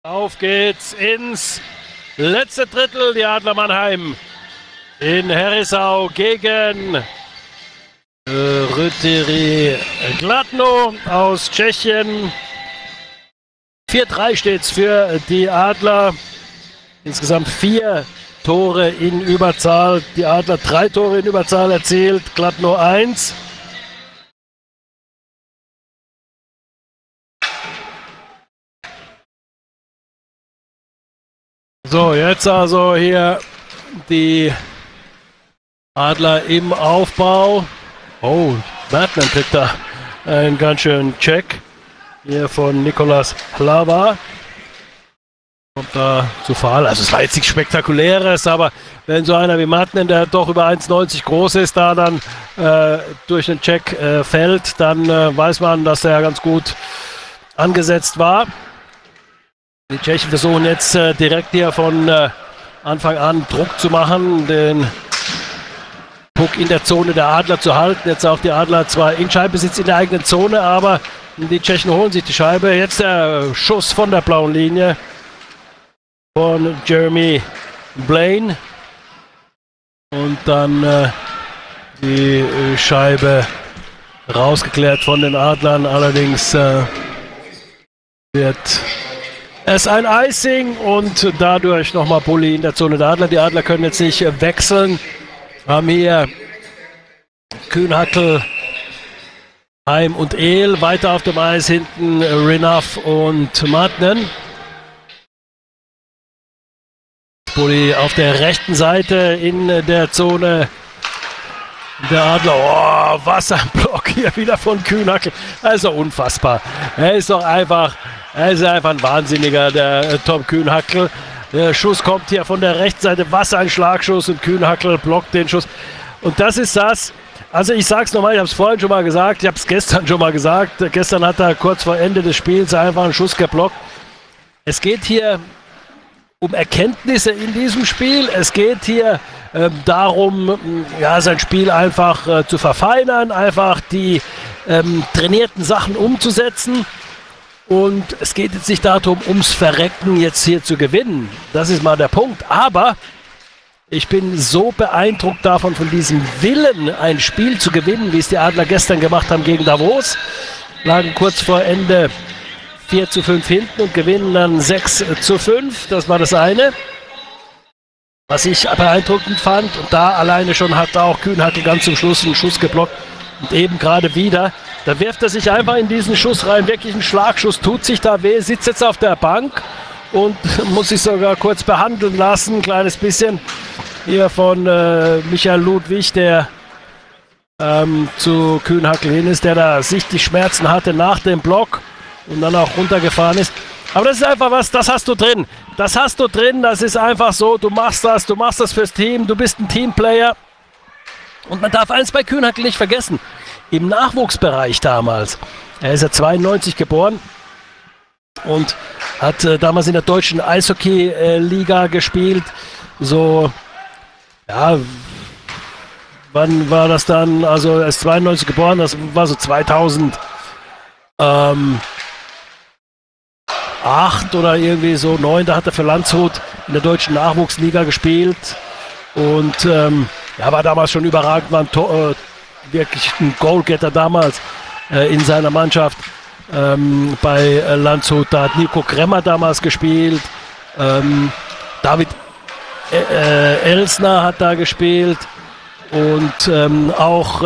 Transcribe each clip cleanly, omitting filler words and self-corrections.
Auf geht's ins letzte Drittel. Die Adler Mannheim in Herisau gegen Rytiri Kladno aus Tschechien. 4-3 steht's für die Adler. Insgesamt 4 Tore in Überzahl. Die Adler 3 Tore in Überzahl erzielt, Kladno 1. So, jetzt also hier die Adler im Aufbau. Oh, Bertman kriegt da einen ganz schönen Check. Hier von Nicolas Hlava. Kommt da zu Fall. Also es war jetzt nichts Spektakuläres, aber wenn so einer wie Martinen, der doch über 1,90 groß ist, da dann durch den Check fällt, dann weiß man, dass er ganz gut angesetzt war. Die Tschechen versuchen jetzt direkt hier von Anfang an Druck zu machen, den Puck in der Zone der Adler zu halten. Jetzt auch die Adler zwar in Scheibenbesitz in der eigenen Zone, aber die Tschechen holen sich die Scheibe. Jetzt der Schuss von der blauen Linie von Jeremy Blaine. Und dann die Scheibe rausgeklärt von den Adlern. Allerdings wird es ein Icing und dadurch nochmal Bulli in der Zone der Adler. Die Adler können jetzt nicht wechseln. Haben hier Kühnhackl, Heim und Ehl. Weiter auf dem Eis hinten Renouf und Martinen. Bulli auf der rechten Seite in der Zone der Adler. Oh, was ein Block hier wieder von Kühnhackl. Also unfassbar. Er ist einfach ein Wahnsinniger, der Tom Kühnhackl. Der Schuss kommt hier von der rechten Seite. Was ein Schlagschuss und Kühnhackl blockt den Schuss. Und das ist das. Also ich sag's nochmal, ich habe es vorhin schon mal gesagt, ich habe es gestern schon mal gesagt. Gestern hat er kurz vor Ende des Spiels einfach einen Schuss geblockt. Es geht hier um Erkenntnisse in diesem Spiel. Es geht hier darum, ja, sein Spiel einfach zu verfeinern, einfach die trainierten Sachen umzusetzen. Und es geht jetzt nicht darum, ums Verrecken jetzt hier zu gewinnen. Das ist mal der Punkt. Aber ich bin so beeindruckt davon, von diesem Willen, ein Spiel zu gewinnen, wie es die Adler gestern gemacht haben gegen Davos. Lagen kurz vor Ende 4:5 hinten und gewinnen dann 6:5. Das war das eine. Was ich beeindruckend fand, und da alleine schon hat auch Kühnhackl ganz zum Schluss einen Schuss geblockt. Und eben gerade wieder, da wirft er sich einfach in diesen Schuss rein, wirklich ein Schlagschuss, tut sich da weh, sitzt jetzt auf der Bank und muss sich sogar kurz behandeln lassen, ein kleines bisschen. Hier von Michael Ludwig, der zu Kühnhackl hin ist, der da sichtlich Schmerzen hatte nach dem Block und dann auch runtergefahren ist. Aber das ist einfach was, das hast du drin. Das hast du drin, das ist einfach so, du machst das fürs Team, du bist ein Teamplayer. Und man darf eins bei Kühnhackl nicht vergessen, im Nachwuchsbereich damals, er ist ja 92 geboren und hat damals in der deutschen Eishockey-Liga gespielt, so, ja, wann war das dann, also er ist 92 geboren, das war so 2008 oder irgendwie so 9, da hat er für Landshut in der deutschen Nachwuchsliga gespielt und ja, war damals schon überragend, war wirklich ein Goalgetter damals in seiner Mannschaft bei Landshut. Da hat Nico Kremmer damals gespielt, David Elsner hat da gespielt und auch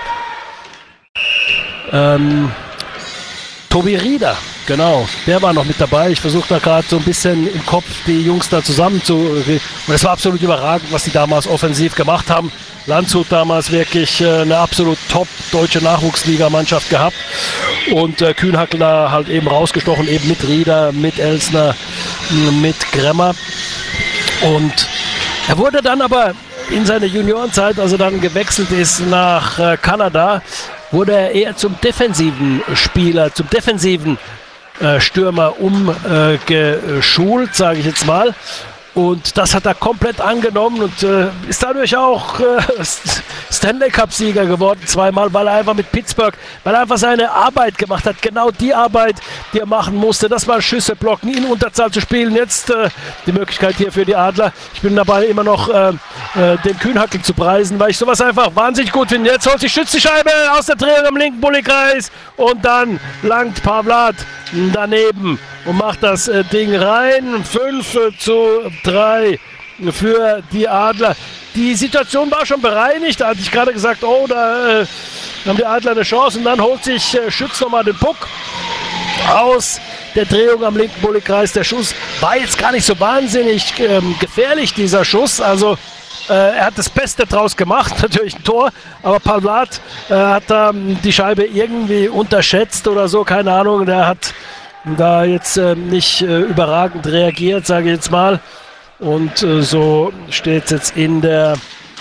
Tobi Rieder, genau, der war noch mit dabei. Ich versuche da gerade so ein bisschen im Kopf die Jungs da zusammen zu... Und es war absolut überragend, was die damals offensiv gemacht haben. Landshut damals wirklich eine absolut top deutsche Nachwuchsligamannschaft gehabt. Und Kühnhackl da halt eben rausgestochen, eben mit Rieder, mit Elsner, mit Kremmer. Und er wurde dann aber in seiner Juniorenzeit, als er dann gewechselt ist nach Kanada, wurde er eher zum defensiven Spieler, zum defensiven Stürmer umgeschult, sage ich jetzt mal. Und das hat er komplett angenommen und ist dadurch auch Stanley Cup-Sieger geworden, zweimal, weil er einfach mit Pittsburgh, weil er einfach seine Arbeit gemacht hat, genau die Arbeit, die er machen musste. Das war Schüsse blocken, in Unterzahl zu spielen. Jetzt die Möglichkeit hier für die Adler. Ich bin dabei immer noch den Kühnhackel zu preisen, weil ich sowas einfach wahnsinnig gut finde. Jetzt holt sich Schütz die Scheibe aus der Drehung am linken Bullykreis und dann langt Pavlat daneben und macht das Ding rein. 5:3 für die Adler. Die Situation war schon bereinigt. Da hatte ich gerade gesagt, oh, da haben die Adler eine Chance. Und dann holt sich Schütz nochmal den Puck aus der Drehung am linken Bullykreis. Der Schuss war jetzt gar nicht so wahnsinnig gefährlich, dieser Schuss. Also er hat das Beste draus gemacht, natürlich ein Tor, aber Pavlat hat die Scheibe irgendwie unterschätzt oder so, keine Ahnung. Der hat da jetzt nicht überragend reagiert, sage ich jetzt mal. Und so steht es jetzt in der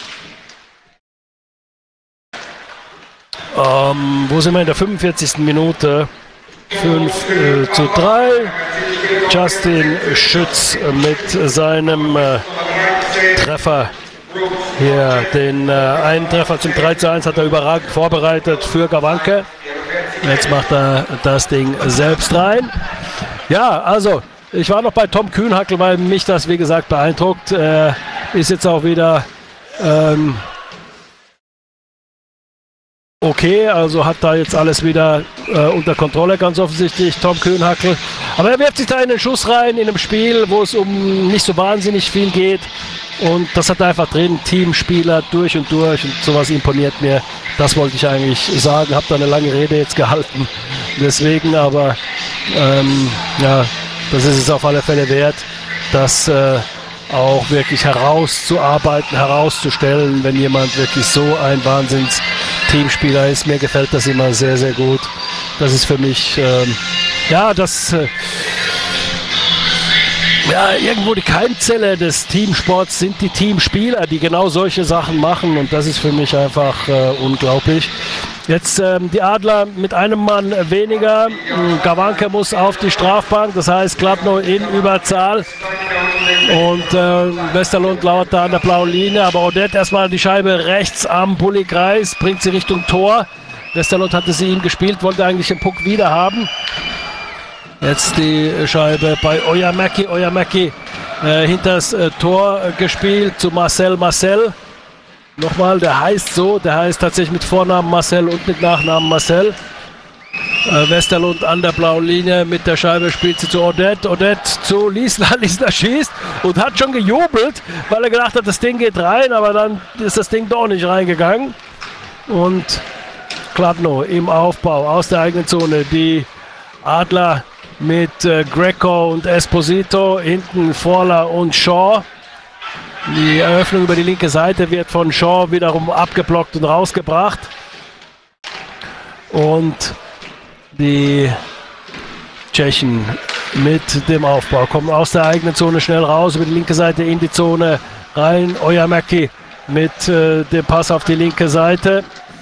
wo sind wir? In der 45. Minute. 5:3. Justin Schütz mit seinem Treffer hier. Den einen Treffer zum 3:1 hat er überragend vorbereitet für Gawanke. Jetzt macht er das Ding selbst rein. Ja, also ich war noch bei Tom Kühnhackel, weil mich das, wie gesagt, beeindruckt. Ist jetzt auch wieder okay, also hat da jetzt alles wieder unter Kontrolle, ganz offensichtlich, Tom Kühnhackel. Aber er wirft sich da in den Schuss rein, in einem Spiel, wo es um nicht so wahnsinnig viel geht. Und das hat er einfach drin, Teamspieler durch und sowas imponiert mir. Das wollte ich eigentlich sagen, habe da eine lange Rede jetzt gehalten. Deswegen aber, ja, das ist es auf alle Fälle wert, das auch wirklich herauszuarbeiten, herauszustellen, wenn jemand wirklich so ein Wahnsinns-Teamspieler ist. Mir gefällt das immer sehr, sehr gut. Das ist für mich, ja, das... Ja, irgendwo die Keimzelle des Teamsports sind die Teamspieler, die genau solche Sachen machen, und das ist für mich einfach unglaublich. Jetzt die Adler mit einem Mann weniger. Gawanke muss auf die Strafbank, das heißt Kladno in Überzahl. Und Westerlund lauert da an der blauen Linie, aber Odette erstmal die Scheibe rechts am Bullykreis, bringt sie Richtung Tor. Westerlund hatte sie ihm gespielt, wollte eigentlich den Puck wieder haben. Jetzt die Scheibe bei Oyamaki. Oyamaki hinters Tor gespielt zu Marcel. Nochmal, der heißt so, der heißt tatsächlich mit Vornamen Marcel und mit Nachnamen Marcel. Westerlund an der blauen Linie mit der Scheibe, spielt sie zu Odette. Odette zu Liesler. Liesler schießt und hat schon gejubelt, weil er gedacht hat, das Ding geht rein, aber dann ist das Ding doch nicht reingegangen. Und Kladno im Aufbau aus der eigenen Zone. Die Adler mit Greco und Esposito, hinten Forler und Shaw. Die Eröffnung über die linke Seite wird von Shaw wiederum abgeblockt und rausgebracht. Und die Tschechen mit dem Aufbau kommen aus der eigenen Zone schnell raus, über die linke Seite in die Zone rein. Oyamaki mit dem Pass auf die linke Seite.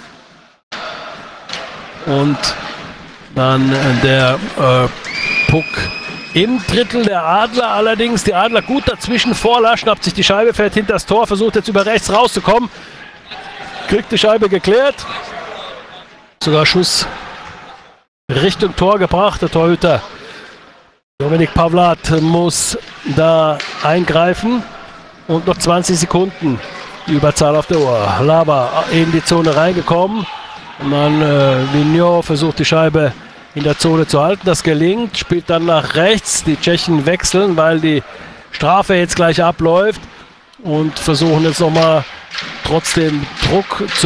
Und dann der Puck im Drittel der Adler, allerdings die Adler gut dazwischen. Forler schnappt sich die Scheibe, fährt hinter das Tor, versucht jetzt über rechts rauszukommen. Kriegt die Scheibe geklärt. Sogar Schuss Richtung Tor gebracht. Der Torhüter Dominik Pavlat muss da eingreifen. Und noch 20 Sekunden. Die Überzahl auf der Uhr. Laba in die Zone reingekommen. Und dann Vigneault versucht die Scheibe in der Zone zu halten. Das gelingt, spielt dann nach rechts. Die Tschechen wechseln, weil die Strafe jetzt gleich abläuft und versuchen jetzt nochmal trotzdem Druck zu